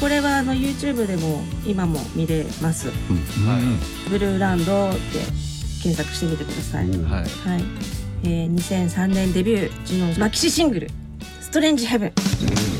これはYouTube でも今も見れます、ブルーランドって検索してみてください、2003年デビュージュノンマキシシングルストレンジヘブン。